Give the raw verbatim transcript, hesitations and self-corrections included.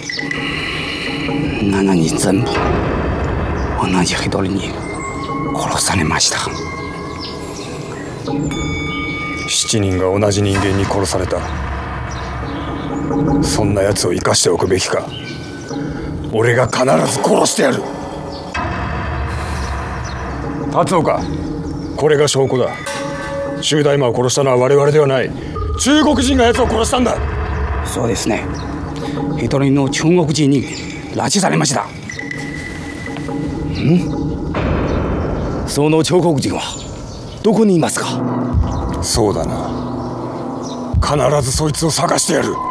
なのに全部同じ一人に殺されました。 七人が同じ人間に殺された。そんな奴を生かしておくべきか。俺が必ず殺してやる。達岡、これが証拠だ。周大魔を殺したのは我々ではない。中国人が奴を殺したんだ。 そうですね。一人の中国人に拉致されました。 ん？その中国人はどこにいますか？ そうだな。必ずそいつを探してやる。